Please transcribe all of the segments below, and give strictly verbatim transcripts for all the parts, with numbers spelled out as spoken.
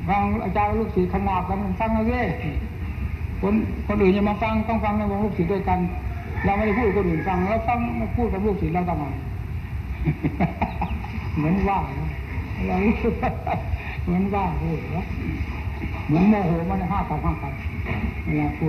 ฟังอาจารย์ลูกศิษย์ขนาบกันฟังเอาเลยคนคนอื่นจะมาฟังต้องฟังในวงลูกศิษย์ด้วยกันเราไม่ได้พูดคนอื่นฟังเราฟังพูดกับลูกศิษย์เราทำไมเหมือนว่าเราเหมือนว่าพูดแล้วเหมือนโมโหมันห้าต่อห้ากันเวลาพูด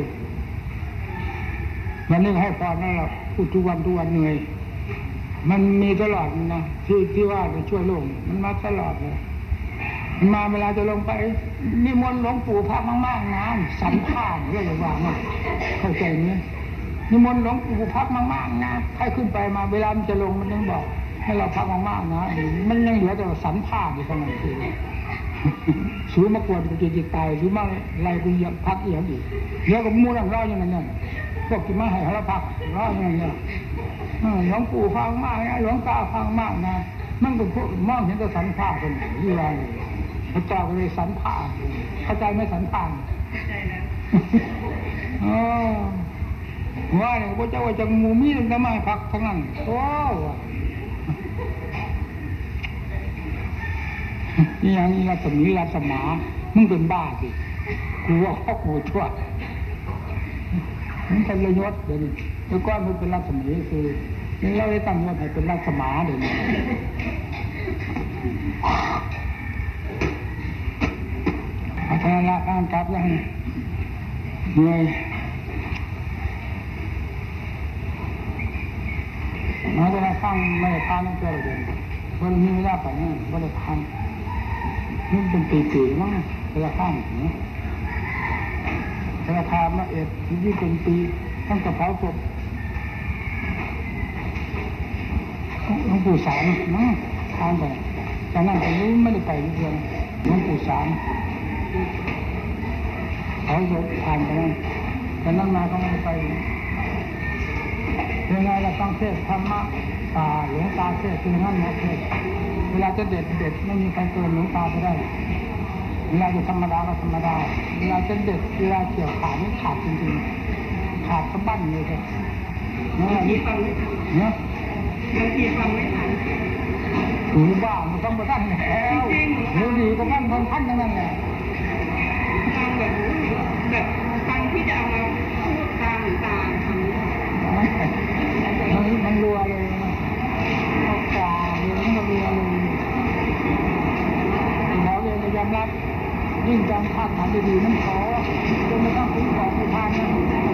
วันนี้ให้พรนั่นแหละพูดทุกวันทุกวันเหนื่อยมันมีตลอดนะที่ที่ว่าจะช่วยโลกมันมาตลอดเลยมันมาเวลาจะลงไปนิมนต์หลวงปู่พักมากๆนะสันข้างเรื่องอย่างว่านะเข้าใจไหมนิมนต์หลวงปู่พักมากๆนะให้ขึ้นไปมาเวลามันจะลงมันยังบอกให้เราพักมากๆนะมันยังเหลือแต่สันผ้าอยู่ข้างในคือสูมากวนกูจะจิตตายหรือมาอะไรกูอยากพักเอียงอีกเดี๋ยวก็มูนั่งร้อยอย่างนั้นเนี่ยพวกกินมาให้เราพักร้อยอย่างนี้หลวงปู่ฟังมากนะหลวงตาฟังมากนะมันก็พวกมองเห็นแต่สันผ้าคนที่ว่าพระเจ้าก็เลยสันผ้าเข้าใจไหมสันผ้าเข้าใจแล้วอ๋อว่าเนี่ยพระเจ้าว่าจะงูมีตั้งแต่มาพักทั้งนั้นโอ้นี่อย่างนี้รัศมีรัศมามึงเป็นบ้าสิกูว่าข้อกูชั่วมันเป็นระยศเดี๋ยวนี้แล้วก็มันเป็นรัศมีคือนี่เราได้ตั้งว่าให้เป็นรัศมาเดี๋ยวนี้อาจารย์ละข้างกลับแล้วเหนื่อยมาจะมาฟังไม่ได้ทานนั่นเกิดเลยเพราะมีไม่ได้ไปนั่นไม่ได้ทานนี่เป็นปีๆมั้งเวลาข้างเนี่ยเวลาทานมาเอ็ดยี่เป็นปีตั้งกระเพราศพหลวงปู่สามมั้งทานไปจากนั้นผมรู้ไม่ได้ไปเรื่องหลวงปู่สามเขาจะทานไปนั่นแต่นั่นมาก็ไม่ได้ไปยังไงเราต้องเทศธรรมะตาหลวงตาเทศคือนั่นนะเทศเวลาจะเด็ดเด็ดไม่มีใครเกินหลวงตาไปได้เวลาจะธรรมดาก็ธรรมดาเวลาจะเด็ดเวลาเกี่ยวขานี่ขาดจริงๆขาดสะบั้นเลยครับเนี่ยนี่ฟังไม่ทันเนี่ยบางทีฟังไม่ทันถือบ้ามันต้องมาตั้งแล้วเดี๋ยวดีก็ตั้งพันพันอย่างนั้นแหละฟังแบบแบบฟังที่จะเอามาพูดตามหรือตามทำเนี่ยมันรัวเลยออกกาเลยมันรัวเลยเราเองก็ยอมรับยิ่งจำภาคฐานดีๆนั่นขอจนไม่ต้องถึงขอผู้ทานนะ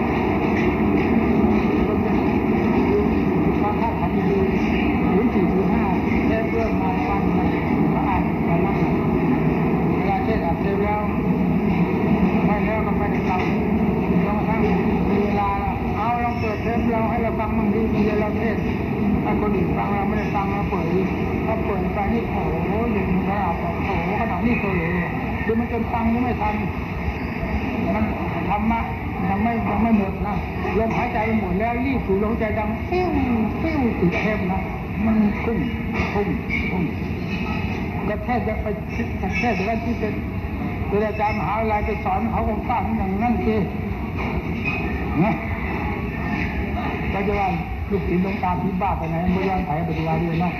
ภาคฐานดีๆหรือสี่หรือห้าแค่เพื่อมาฟังมามาอ่านมานั่งเวลาเทศอัดเทศแล้วไม่แล้วก็ไม่ได้ฟังจนกระทั่งมีเวลาเอาลองเปิดเทปเราให้เราฟังบางทีมีเราเทศถ้าคนอื่นฟังเราไม่ได้ฟังเราเปิดถ้าเปิดไปนี่โอ้โหหยุดมันก็อาบโอ้โหขนาดนี้ตัวเลยดูมันจนฟังยังไม่ทันมันธรรมะยังไม่ยังไม่หมดนะลมหายใจหมดแล้วรีบสูดลมใจดังฟิวฟิวติดเทปนะมันพุ่งพุ่งพุ่งก็แทบจะไปแทบจะได้ที่เป็นอาจารย์มหาวิทยาลัยไปสอนเขาคงสร้างอย่างนั้นสินะก็จะว่าลูกศิษย์หลวงตาพิบ้าไปไหนไม่ยอมไถ่ปฏิวัติเลยเนาะ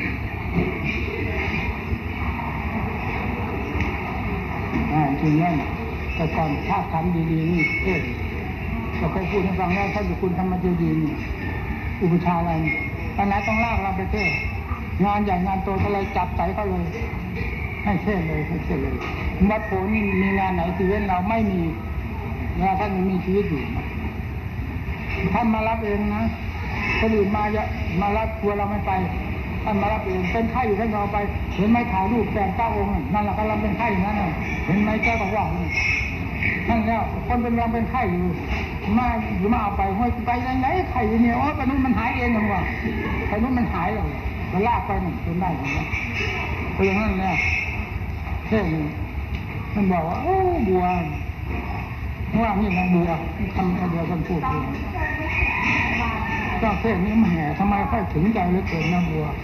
อ่าจริงนั่นแต่ก่อนชาติทำดีๆนี่เอ๊ะก็เคยพูดให้ฟังแล้วท่านอยู่คุณทำมาดีๆนี่อุปชาอะไรตอนไหนต้องลากเราไปเทศงานใหญ่งานโตก็เลยจับใส่เขาเลยให้เทศเลยให้เทศเลยวัดโพนี่มีงานไหนที่เว้นเราไม่มีเวลาท่านยังมีชีวิตอยู่ท่านมารับเองนะคนอื่นมาเยอะมารับตัวเราไม่ไปท่านมารับเองเป็นไข้อยู่ท่านเราไปเห็นไหมถ่ายรูปแปดเก้าองค์นั่นแหละกำลังเป็นไข้นั่นน่ะเห็นไหมแก้วบอกว่านั่นแล้วคนเป็นกำลังเป็นไข้อยู่มาหรือมาเอาไปห้อยไปไหนไข้เนี่ยโอ้ไปนู้นมันหายเองหรือว่าไปนู้นมันหายเลยมันลากไปหนึ่งจนได้อย่างนี้ก็อย่างนั้นเนี่ยเท่นี้มันบอกว่าโอ้บัวว่านี่นะบัวทำอะไรกันพูดเองก็เท่นี้แหมทำไมค่อยถึงใจเหลือเกินนะบัว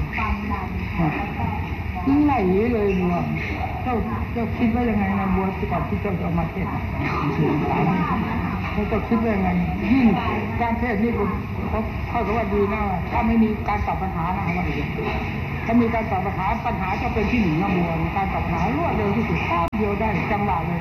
ไหลเลยบัวเจ้าเจ้าคิดว่ายังไงนะบัวที่ก่อนที่เจ้าจะเอามาเทศเขาจะคิดว่ายังไงยิ่งการเทศนี่เขาเขาบอกว่าดีนะถ้าไม่มีการตอบปัญหานะว่าดีถ้ามีการตอบปัญหาปัญหาจะเป็นที่หนึ่งนะบัวการตอบปัญหารวดเร็วที่สุดแป๊บเดียวได้จังหวะเลย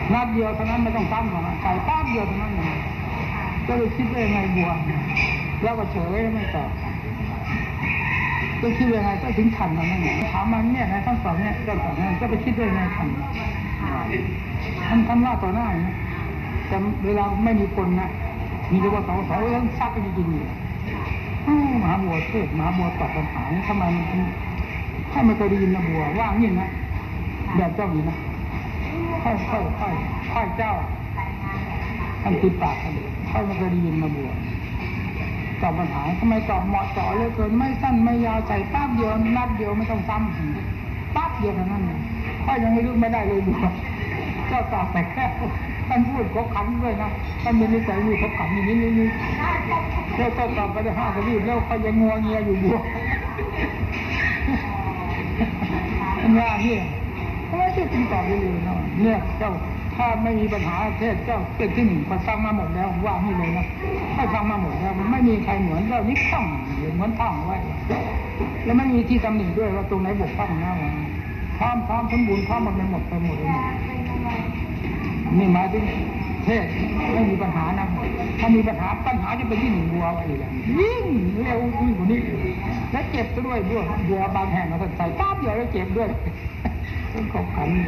นัดเดียวเท่านั้นไม่ต้องซ้ำหรอกใส่ป้าเดียวเท่านั้นเลยก็เลยคิดว่ายังไงบัวแล้วก็เฉยไม่ตอบก็คิดยังไงก็ถึงทันมันนั่นถามมันเนี่ยนะทั้งสองเนี่ยเจ้าสองเนี่ยก็ไปคิดด้วยไงทันทำทำล่าต่อหน้านะแต่เวลาไม่มีคนนะมีแต่ว่าสองสองเรื่องซักกันจริงๆมหาบัวเทศมหาบัวตอบปัญหาทำไมถ้าไม่เคยได้ยินนะบัวว่างยิ่งนะแบบเจ้าอยู่นะค่อยค่อยค่อยค่อยเจ้าท่านติดปากกันค่อยไม่เคยได้ยินนะบัวตอบปัญหาทำไมตอบเหมาะเจาะเลยเกินไม่สั้นไม่ยาวใส่ปั๊บเดียวนัดเดียวไม่ต้องซ้ำปั๊บเดียวเท่านั้นค่อยยังไม่รู้ไม่ได้เลยบัวก็ตอบแต่แค่ท่านพูดเขาขันด้วยนะท่านมีนิสัยอยู่เขาขันอย่างนี้นี่นี่แค่ก็ตอบไปได้ห้าก็รีบแล้วเขายังงัวเงียอยู่บัวอันนี้เนี่ยทำไมที่คุณตอบเลยเนาะเนี่ยเจ้าถ้าไม่มีปัญหาเทศเจ้าเป็นที่หนึ่งมาสร้างมาหมดแล้วว่าให้เลยนะให้ฟังมาหมดแล้วมันไม่มีใครเหมือนเจ้านี่ท่องเหมือนท่องไว้แล้วไม่มีที่ตำหนิด้วยว่าตรงไหนบกพร่องนะวะพร้อมพร้อมสมบูรณ์พร้อมมันไปหมดไปหมดเลยนี่หมายถึงเทศไม่มีปัญหานะถ้ามีปัญหาปัญหาจะเป็นที่หนึ่งบัวอะไรอย่างยิ่งเร็วยิ่งกว่านี้และเจ็บซะด้วยบัวบัวบางแห่งเราใส่ป้าบเดียวแล้วเจ็บด้วยต้องขอบขัน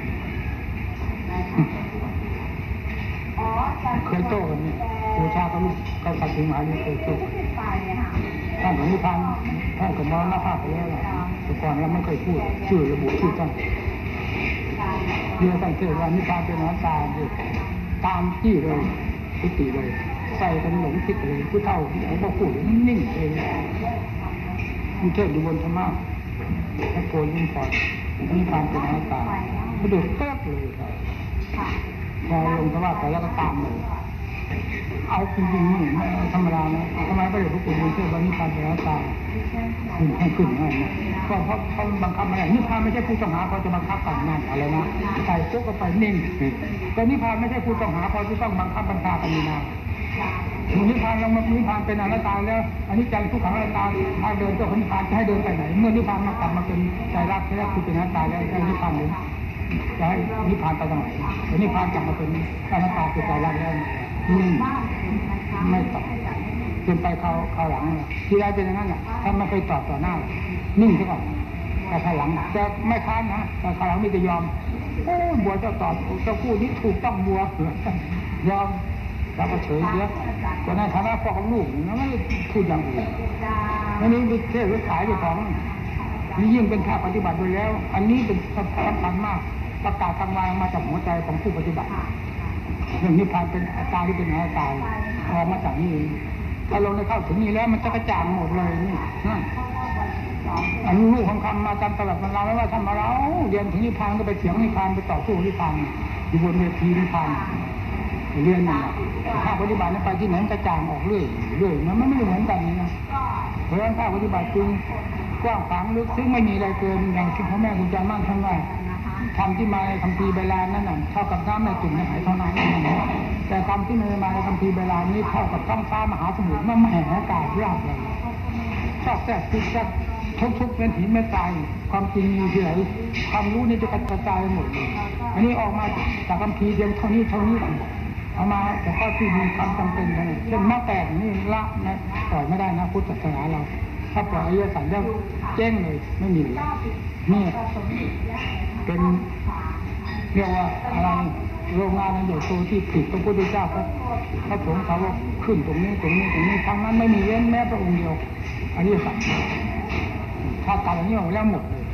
เคยโต้กันเนี่ยโอชาเขาลูกเขาตัดถึงหมายเคยโต้ท่านของนิพพานท่านกับน้องหน้าภาพไปแล้วแต่ก่อนเราไม่เคยพูดชื่อระบุชื่อท่านเรียกตั้งชื่อว่านิพพานเป็นน้ำตาตามที่เลยทิฏฐิเลยใส่กันหลงทิฏฐิเลยผู้เฒ่าเขาบอกพูดนิ่งเองมันเทศอยู่บนธรรมะพระโพยิ่งปล่อยนิพพานเป็นน้ำตากระโดดเป๊ะเลยครับพอลงธรรมะไปแล้วก็ตามเลยเอาจริงๆนี่ไม่ธรรมดานะทำไมก็เดี๋ยวพวกคุณเชื่อว่านิพพานเป็นน้ำตาขึ้นให้ขึ้นง่ายนะก็เพราะเขาบังคับไม่ได้นิพพานไม่ใช่ผู้ต้องหาเขาจะบังคับกันนั่นอะไรนะใส่ปุ๊บก็ไปนิ่งแต่นิพพานไม่ใช่ผู้ต้องหาเขาจะต้องบังคับบัญชากันนี่นะนิพพานเรานิพพานเป็นอนัตตาแล้วอันนี้ใจทุกขังอนัตตาทางเดินเจ้านิพพานจะให้เดินไปไหนเมื่อนิพพานมากลับมาเป็นใจรักแท้คือเป็นอนัตตาแล้วจะนิพพานเลยจะให้นิพพานไปทางไหนแต่นิพพานกลับมาเป็นอนัตตาเป็นใจรักแล้วนิ่งไม่ตอบจนไปเขาเขาหลังที่ได้เป็นอย่างนั้นแหละถ้าไม่เคยตอบต่อหน้านิ่งซะก่อนแต่เขาหลังจะไม่ค้านนะแต่เขาหลังมีแต่ยอมโอ้บัวเจ้าตอบเจ้าพูดนี้ถูกต้องบัวยอมแล้วก็เฉยเยอะแต่ในฐานะพ่อของลูกนะไม่พูดอย่างอื่นอันนี้เป็นเทศขายอยู่ของนี่ยิ่งเป็นภาคปฏิบัติโดยแล้วอันนี้เป็นสำคัญมากประกาศทางวางมาจากหัวใจของผู้ปฏิบัติเรื่องนิพพานเป็นอัตตาที่เป็นอนัตตาออกมาจากนี้ถ้าลงในเข้าถึงนี้แล้วมันจะกระจ่างหมดเลยนี่นะอันลูกของคำมาจำตลอดมันเราไม่ว่าทำมาเราเรียนถึงนิพพานก็ไปเถียงนิพพานไปต่อสู้นิพพานอยู่บนเวทีนิพพานเรียนนี่ภาคปฏิบัติไปที่ไหนกระจ่างออกเรื่อยเรื่อยมันไม่เหมือนกันนี่นะเพราะฉะนั้นภาคปฏิบัติจึงกว้างขวางลึกซึ่งไม่มีอะไรเกินอย่างที่พ่อแม่คุณจำมั่นท่านว่าทำที่มาในคัมภีร์เวลานั้นน่ะเท่ากับน้ำในจุ่มในหายเท่านั้นแต่คำที่มาในคัมภีร์เวลานี้เท่ากับท้องฟ้ามหาสมุทรมันแห่อากาศยากเลยชอบแทรกทุกข์ทุกทุกเป็นผีไม่ตายความจริงมีที่ไหนความรู้นี่จะกระจายหมดเลยอันนี้ออกมาจากคัมภีร์เพียงเท่านี้เท่านี้เอามาแต่ข้อที่มีความจำเป็นกันเช่นมรรคแปดนี่ละนะปล่อยไม่ได้นะพุทธศาสนาเราถ้าปล่อยอริยสัจแล้วเจ๊งเลยไม่มีนี่เป็นเรียกว่าอะไรโรงงานใหญ่โตที่ติดพระพุทธเจ้าพระพระสงฆ์เขาว่าขึ้นตรงนี้ตรงนี้ตรงนี้ทางนั้นไม่มีเว้นแม้พระองค์เดียวอริยสัจถ้าตัดอย่างนี้ออกแล้วหมดเลย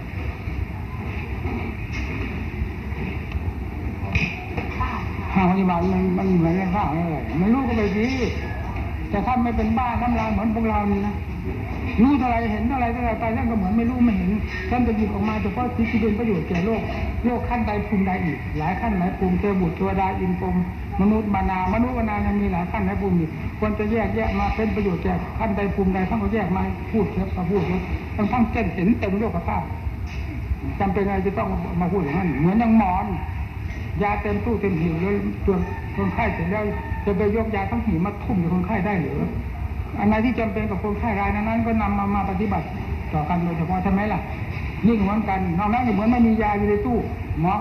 ห้าปฏิบัติมันมันเหมือนในข้าวนี่เลยมันรู้ก็ไปดีแต่ถ้าไม่เป็นบ้าน้ำลายเหมือนพวกเรานี่นะรู้เท่าไรเห็นเท่าไรเท่าไรไปแล้วก็เหมือนไม่รู้ไม่เห็นท่านจะหยิบออกมาเฉพาะที่เป็นประโยชน์แก่โลกโลกขั้นใดภูมิใดอีกหลายขั้นหลายภูมิเทวบุตรเทวดาอินพรหมมนุษย์มานามนุษย์มนายังมีหลายขั้นหลายภูมิอีกควรจะแยกแยะมาเป็นประโยชน์แก่ขั้นใดภูมิใดทั้งก็แยกมาพูดเถอะมาพูดเถอะทั้งทั้งเส้นเห็นเต็มโลกธาตุจำเป็นอะไรจะต้องมาพูดอย่างนั้นเหมือนอย่างหมอนยาเต็มตู้เต็มหิวแล้วจนคนไข้เสร็จแล้วจะไปยกยาทั้งหิวมาทุ่มอยู่คนไข้ได้หรืออันไหนที่จำเป็นกับคนไข้รายนั้นก็นำมามาปฏิบัติต่อกันโดยเฉพาะใช่ไหมล่ะนี่เหมือนกันนอกนั้นเหมือนไม่มียาอยู่ในตู้หมอ